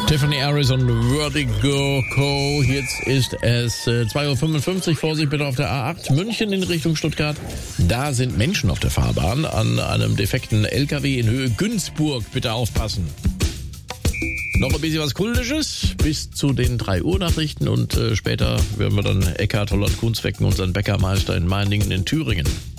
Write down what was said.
Tiffany Harris und Vertigo Co. Jetzt ist es 2.55 Uhr. Vorsicht bitte auf der A8 München in Richtung Stuttgart. Da sind Menschen auf der Fahrbahn an einem defekten LKW in Höhe Günzburg. Bitte aufpassen. Noch ein bisschen was Kultisches bis zu den 3 Uhr Nachrichten und später werden wir dann Eckhard Holland-Kunz wecken, unseren Bäckermeister in Meiningen in Thüringen.